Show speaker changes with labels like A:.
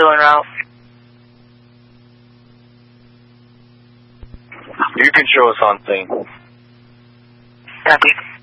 A: doing, Ralph?
B: You can show us something.
A: Copy.